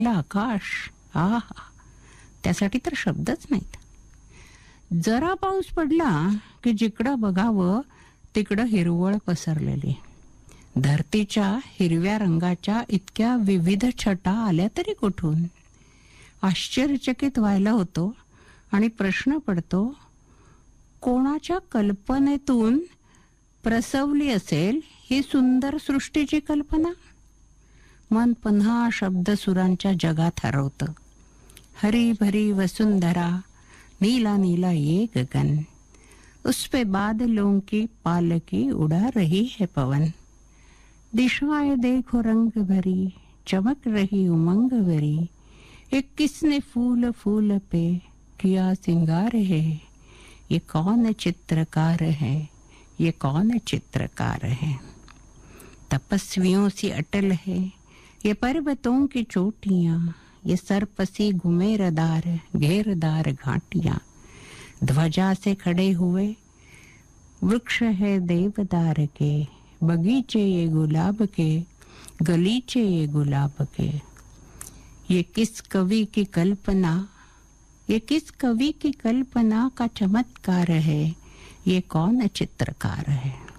आकाश, आहा, त्यासाठी तर शब्दच नाहीत. जरा पाऊस पडला की जिकडं बघावं तिकडं हिरवळ पसरलेली. धरतीच्या हिरव्या रंगाच्या इतक्या विविध छटा आल्या तरी कुठून? आश्चर्यचकित व्हायला होतो आणि प्रश्न पडतो, कोणाच्या कल्पनेतून प्रसवली असेल ही सुंदर सृष्टीची कल्पना? मन पुन्हा शब्दसुरांच्या जगात हरवतं. हरी भरी वसुंधरा, नीला नीला ये गगन, उस पे बादलों की पालकी उड़ा रही है पवन. दिशाएं देखो रंग भरी, चमक रही उमंग भरी, एक किसने फूल फूल पे किया सिंगार है, ये कौन चित्रकार है, ये कौन चित्रकार है. तपस्वियों सी अटल है ये पर्वतों की चोटियां, ये सरपसी घुमेरदार घेरदार घाटियां. ध्वजा से खड़े हुए वृक्ष है देवदार के, बगीचे ये गुलाब के, गलीचे ये गुलाब के. ये किस कवि की कल्पना, ये किस कवि की कल्पना का चमत्कार है, ये कौन चित्रकार है.